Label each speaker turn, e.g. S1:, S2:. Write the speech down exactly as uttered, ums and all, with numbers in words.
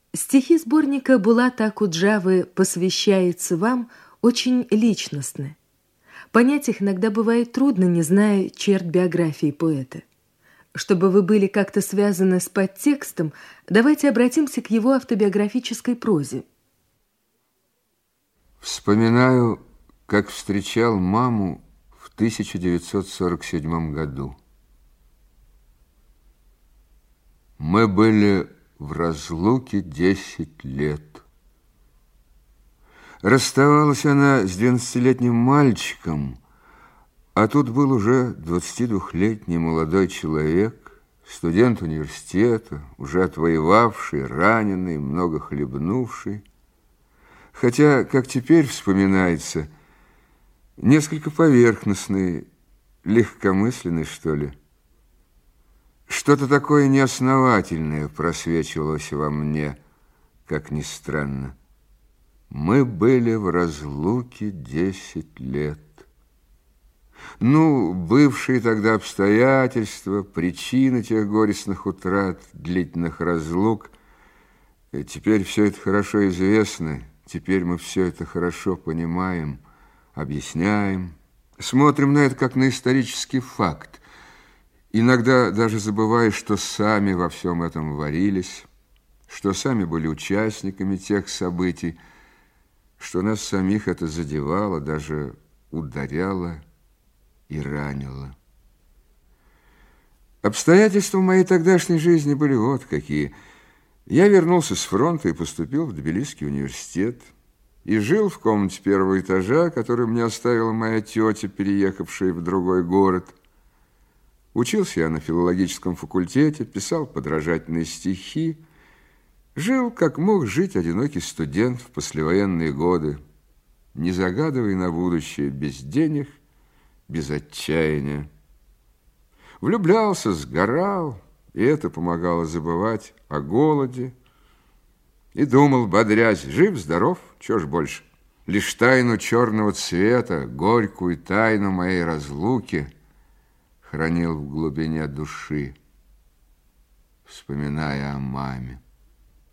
S1: Стихи сборника Булата Акуджавы «Посвящается вам» очень личностны. Понять их иногда бывает трудно, не зная черт биографии поэта. Чтобы вы были как-то связаны с подтекстом, давайте обратимся к его автобиографической прозе.
S2: Вспоминаю, как встречал маму в тысяча девятьсот сорок седьмом году. Мы были в разлуке десять лет. Расставалась она с двенадцатилетним мальчиком, а тут был уже двадцатидвухлетний молодой человек, студент университета, уже отвоевавший, раненый, много хлебнувший. Хотя, как теперь вспоминается, несколько поверхностный, легкомысленный, что ли. Что-то такое неосновательное просвечивалось во мне, как ни странно. Мы были в разлуке десять лет. Ну, бывшие тогда обстоятельства, причины тех горестных утрат, длительных разлук, теперь все это хорошо известно, теперь мы все это хорошо понимаем, объясняем, смотрим на это как на исторический факт. Иногда даже забывая, что сами во всем этом варились, что сами были участниками тех событий, что нас самих это задевало, даже ударяло и ранило. Обстоятельства моей тогдашней жизни были вот какие. Я вернулся с фронта и поступил в Тбилисский университет. И жил в комнате первого этажа, которую мне оставила моя тетя, переехавшая в другой город. Учился я на филологическом факультете, писал подражательные стихи. Жил, как мог жить одинокий студент в послевоенные годы, не загадывая на будущее, без денег, без отчаяния. Влюблялся, сгорал, и это помогало забывать о голоде. И думал, бодрясь, жив-здоров, чего ж больше. Лишь тайну черного цвета, горькую тайну моей разлуки хранил в глубине души, вспоминая о маме.